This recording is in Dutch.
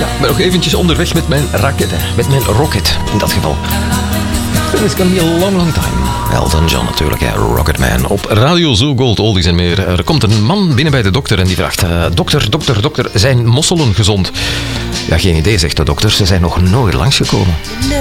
ik ben nog eventjes onderweg met mijn raket, met mijn rocket in dat geval. It's gonna be a long, long time. Elton John natuurlijk, hè. Rocketman. Op Radio Zo Gold, Oldies en meer. Er komt een man binnen bij de dokter en die vraagt... Dokter, zijn mosselen gezond? Ja, geen idee, zegt de dokter. Ze zijn nog nooit langsgekomen.